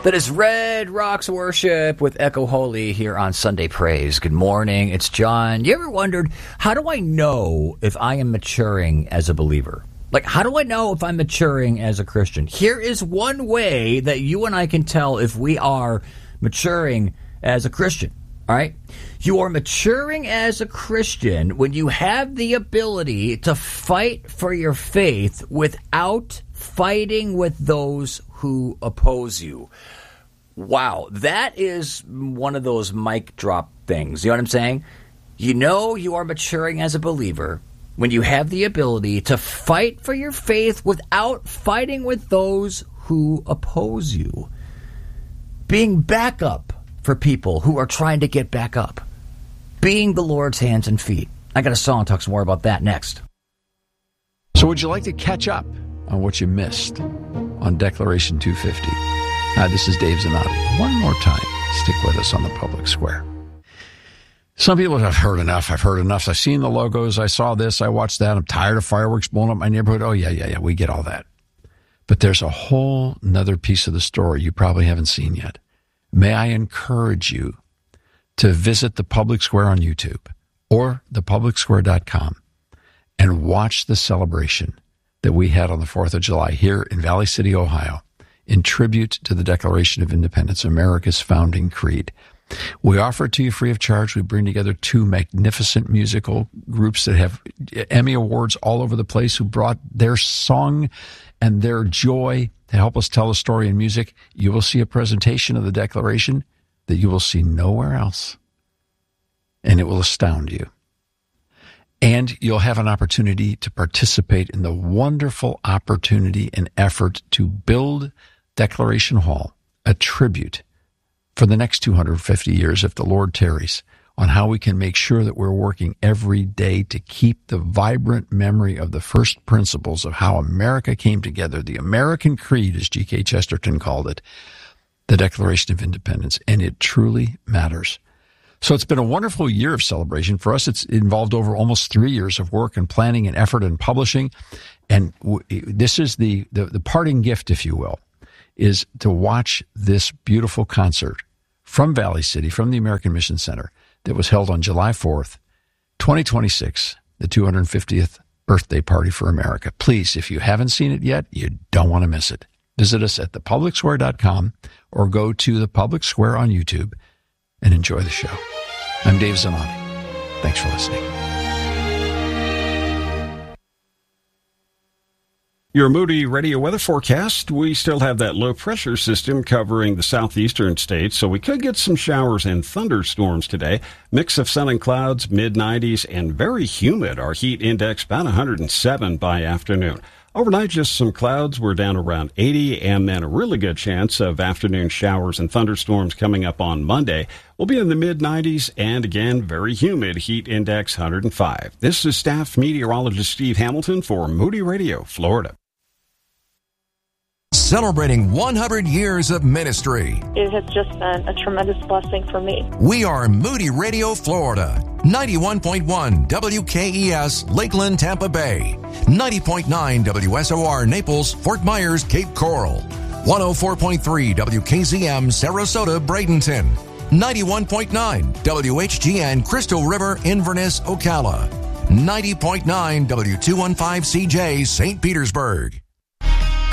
That is Red Rocks Worship with Echo Holy here on Sunday Praise. Good morning. It's John. You ever wondered, how do I know if I am maturing as a believer? Like, how do I know if I'm maturing as a Christian? Here is one way that you and I can tell if we are maturing as a Christian. All right? You are maturing as a Christian when you have the ability to fight for your faith without fighting with those who oppose you. Wow, that is one of those mic drop things. You know what I'm saying? You know you are maturing as a believer when you have the ability to fight for your faith without fighting with those who oppose you. Being backup for people who are trying to get back up. Being the Lord's hands and feet. I got a song that talks more about that next. So would you like to catch up on what you missed on Declaration 250? Hi, this is Dave Zanotti. One more time, stick with us on the public square. Some people have heard enough. I've heard enough. I've seen the logos. I saw this. I watched that. I'm tired of fireworks blowing up my neighborhood. Oh, yeah. We get all that. But there's a whole nother piece of the story you probably haven't seen yet. May I encourage you to visit the Public Square on YouTube or thepublicsquare.com and watch the celebration that we had on the 4th of July here in Valley City, Ohio, in tribute to the Declaration of Independence, America's founding creed. We offer it to you free of charge. We bring together two magnificent musical groups that have Emmy Awards all over the place who brought their song and their joy to help us tell a story in music. You will see a presentation of the Declaration that you will see nowhere else, and it will astound you. And you'll have an opportunity to participate in the wonderful opportunity and effort to build Declaration Hall, a tribute for the next 250 years, if the Lord tarries, on how we can make sure that we're working every day to keep the vibrant memory of the first principles of how America came together, the American Creed, as G.K. Chesterton called it, the Declaration of Independence, and it truly matters. So it's been a wonderful year of celebration. For us, it's involved over almost 3 years of work and planning and effort and publishing, and this is the parting gift, if you will, is to watch this beautiful concert from Valley City, from the American Mission Center, that was held on July 4th, 2026, the 250th birthday party for America. Please, if you haven't seen it yet, you don't want to miss it. Visit us at thepublicsquare.com or go to the Public Square on YouTube and enjoy the show. I'm Dave Zanotti. Thanks for listening. Your Moody Radio weather forecast, we still have that low pressure system covering the southeastern states, so we could get some showers and thunderstorms today. Mix of sun and clouds, mid-90s, and very humid. Our heat index about 107 by afternoon. Overnight, just some clouds. We're down around 80, and then a really good chance of afternoon showers and thunderstorms coming up on Monday. We'll be in the mid-90s, and again, very humid, heat index 105. This is staff meteorologist Steve Hamilton for Moody Radio, Florida. Celebrating 100 years of ministry. It has just been a tremendous blessing for me. We are Moody Radio, Florida. 91.1 WKES, Lakeland, Tampa Bay. 90.9 WSOR, Naples, Fort Myers, Cape Coral. 104.3 WKZM, Sarasota, Bradenton. 91.9 WHGN, Crystal River, Inverness, Ocala. 90.9 W215CJ, St. Petersburg.